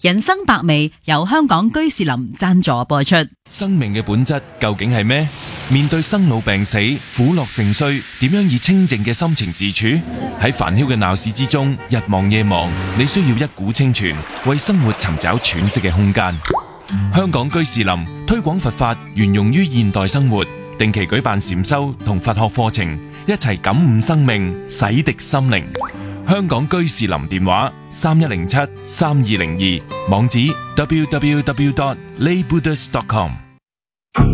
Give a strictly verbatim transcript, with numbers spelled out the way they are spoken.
人生百味由香港居士林贊助播出。 生命嘅本質究竟係咩？面對生老病死、苦樂盛衰，點樣以清靜嘅心情自處？喺煩囂嘅鬧市之中，日忙夜忙，你需要一股清泉，為生活尋找喘息嘅空間。香港居士林推廣佛法，沿用於現代生活，定期舉辦禪修同佛學課程，一齊感悟生命，洗滌心靈。香港居士林電話三一零七三二零二，網址 double-u double-u double-u dot lay buddhist dot com。